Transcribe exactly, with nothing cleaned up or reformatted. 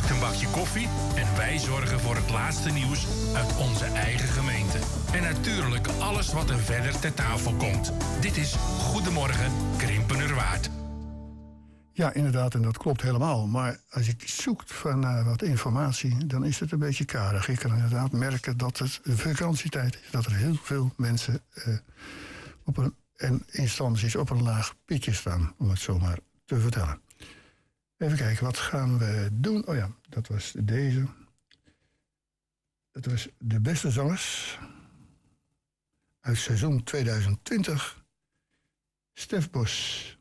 drinkt een bakje koffie en wij zorgen voor het laatste nieuws uit onze eigen gemeente. En natuurlijk alles wat er verder ter tafel komt. Dit is Goedemorgen Krimpenerwaard. Ja, inderdaad, en dat klopt helemaal. Maar als je zoekt van uh, wat informatie, dan is het een beetje karig. Ik kan inderdaad merken dat het vakantietijd is. Dat er heel veel mensen uh, op een, en instanties op een laag pitje staan, om het zo maar te vertellen. Even kijken, wat gaan we doen? Oh ja, dat was deze. Dat was de beste zangers uit seizoen tweeduizend twintig. Stef Bos.